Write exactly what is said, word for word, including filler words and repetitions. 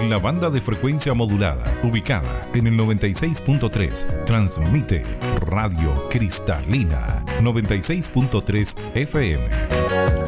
en la banda de frecuencia modulada, ubicada en el noventa y seis punto tres. Transmite Radio Cristalina, noventa y seis punto tres F M.